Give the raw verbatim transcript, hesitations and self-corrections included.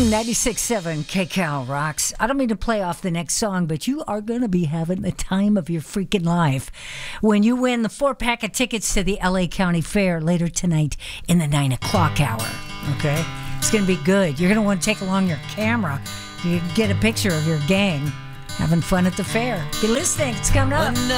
ninety-six point seven K C A L rocks. I don't mean to play off the next song, but you are going to be having the time of your freaking life when you win the four-pack of tickets to the L A County Fair later tonight in the nine o'clock hour. Okay? It's going to be good. You're going to want to take along your camera. You get a picture of your gang having fun at the fair. Be listening. It's coming up.